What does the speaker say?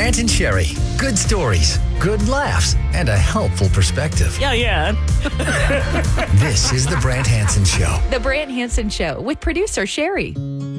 Brant and Sherry. Good stories, good laughs, and a helpful perspective. Yeah. This is the Brant Hansen Show. The Brant Hansen Show with producer Sherry.